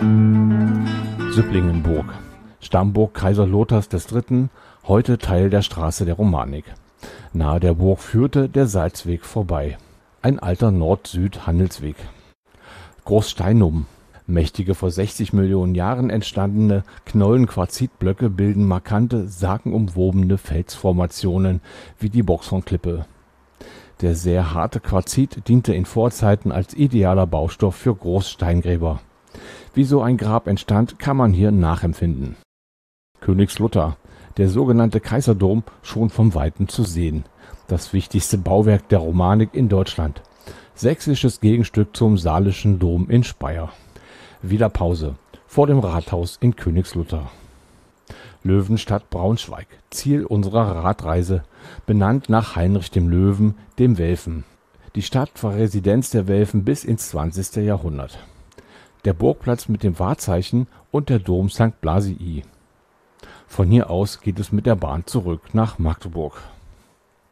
Süpplingenburg, Stammburg Kaiser Lothars III., heute Teil der Straße der Romanik. Nahe der Burg führte der Salzweg vorbei, ein alter Nord-Süd-Handelsweg. Großsteinum, mächtige vor 60 Millionen Jahren entstandene Knollenquarzitblöcke bilden markante, sagenumwobene Felsformationen wie die Boxhornklippe. Der sehr harte Quarzit diente in Vorzeiten als idealer Baustoff für Großsteingräber. Wie so ein Grab entstand, kann man hier nachempfinden. Königslutter, der sogenannte Kaiserdom, schon vom Weiten zu sehen. Das wichtigste Bauwerk der Romanik in Deutschland. Sächsisches Gegenstück zum Saalischen Dom in Speyer. Wieder Pause vor dem Rathaus in Königslutter. Löwenstadt Braunschweig, Ziel unserer Radreise, benannt nach Heinrich dem Löwen, dem Welfen. Die Stadt war Residenz der Welfen bis ins 20. Jahrhundert. Der Burgplatz mit dem Wahrzeichen und der Dom St. Blasii. Von hier aus geht es mit der Bahn zurück nach Magdeburg.